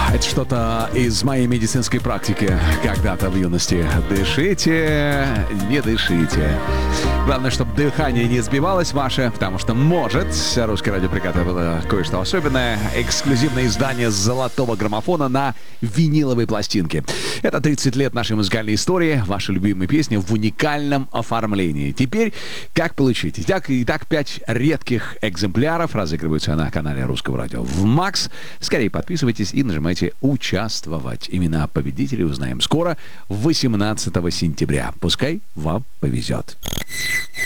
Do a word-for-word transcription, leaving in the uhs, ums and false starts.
Это что-то из моей медицинской практики когда-то в юности. Дышите, не дышите. Главное, чтобы дыхание не сбивалось ваше, потому что может. Русское радио приготовило кое-что особенное. Эксклюзивное издание золотого граммофона на виниловой пластинке. Это тридцать лет нашей музыкальной истории. Ваши любимые песни в уникальном оформлении. Теперь как получить? Итак, итак пять редких экземпляров разыгрываются на канале Русского радио в Макс. Скорее подписывайтесь и нажимайте «Участвовать». Имена победителей узнаем скоро, восемнадцатого сентября. Пускай вам повезет.